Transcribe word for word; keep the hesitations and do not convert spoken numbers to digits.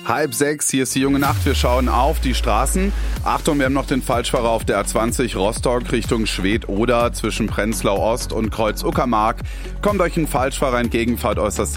Halb sechs, hier ist die junge Nacht. Wir schauen auf die Straßen. Achtung, wir haben noch den Falschfahrer auf der A zwanzig Rostock Richtung Schwedt oder zwischen Prenzlau Ost und Kreuz Uckermark. Kommt euch ein Falschfahrer entgegen, fahrt äußerst